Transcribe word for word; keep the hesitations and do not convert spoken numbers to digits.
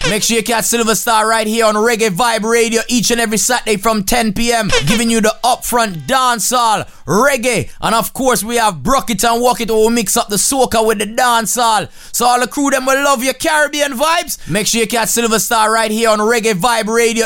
Make sure you catch Silver Star right here on Reggae Vibe Radio each and every Saturday from ten p.m. giving you the upfront dancehall, reggae, and of course we have Brock It and Walk It where we mix up the soca with the dancehall. So all the crew them will love your Caribbean vibes. Make sure you catch Silver Star right here on Reggae Vibe Radio